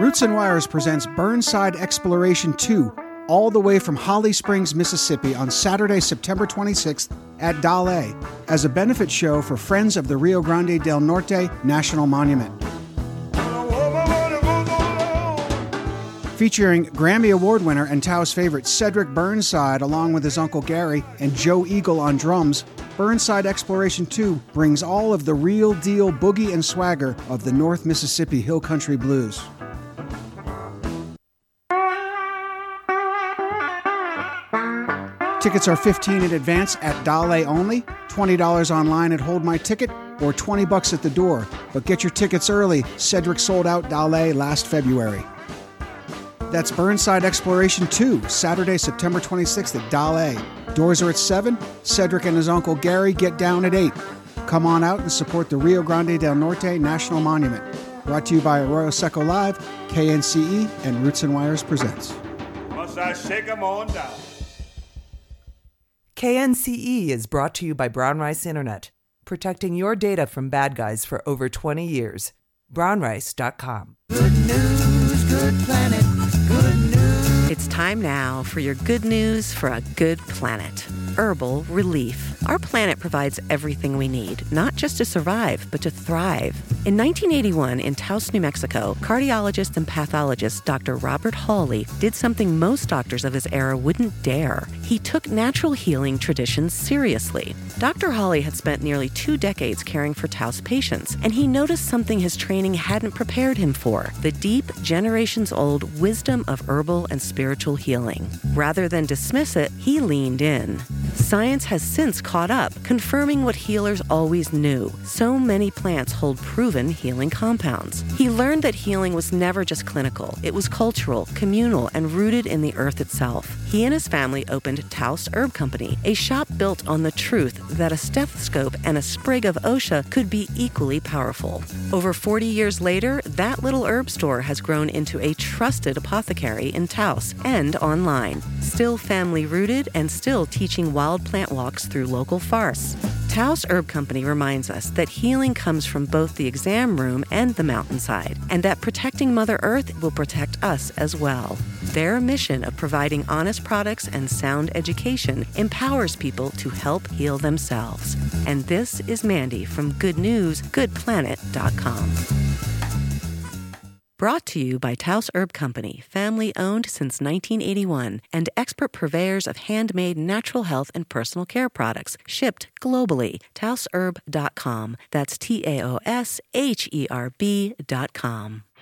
Roots and Wires presents Burnside Exploration 2, all the way from Holly Springs, Mississippi on Saturday, September 26th at Dale, as a benefit show for Friends of the Rio Grande del Norte National Monument. Featuring Grammy Award winner and Tao's favorite Cedric Burnside along with his Uncle Gary and Joe Eagle on drums, Burnside Exploration 2 brings all of the real deal boogie and swagger of the North Mississippi Hill Country Blues. Tickets are $15 in advance at Dale only, $20 online at Hold My Ticket, or $20 at the door. But get your tickets early. Cedric sold out Dale last February. That's Burnside Exploration 2, Saturday, September 26th at Dale. Doors are at 7. Cedric and his Uncle Gary get down at 8. Come on out and support the Rio Grande del Norte National Monument. Brought to you by Arroyo Seco Live, KNCE, and Roots and Wires presents. Must I shake 'em on down? KNCE is brought to you by Brown Rice Internet, protecting your data from bad guys for over 20 years. brownrice.com. Good news, good planet, good news. It's time now for your good news for a good planet. Herbal Relief. Our planet provides everything we need, not just to survive, but to thrive. In 1981, in Taos, New Mexico, cardiologist and pathologist Dr. Robert Hawley did something most doctors of his era wouldn't dare. He took natural healing traditions seriously. Dr. Hawley had spent nearly 2 decades caring for Taos patients, and he noticed something his training hadn't prepared him for: the deep, generations-old wisdom of herbal and spiritual healing. Rather than dismiss it, he leaned in. Science has since caught up, confirming what healers always knew. So many plants hold proven healing compounds. He learned that healing was never just clinical. It was cultural, communal, and rooted in the earth itself. He and his family opened Taos Herb Company, a shop built on the truth that a stethoscope and a sprig of Osha could be equally powerful. Over 40 years later, that little herb store has grown into a trusted apothecary in Taos and online. Still family-rooted and still teaching wild plant walks through local forests. Taos Herb Company reminds us that healing comes from both the exam room and the mountainside, and that protecting Mother Earth will protect us as well. Their mission of providing honest products and sound education empowers people to help heal themselves. And this is Mandy from GoodNewsGoodPlanet.com. Brought to you by Taos Herb Company, family-owned since 1981, and expert purveyors of handmade natural health and personal care products, shipped globally. TaosHerb.com. That's TaosHerb.com.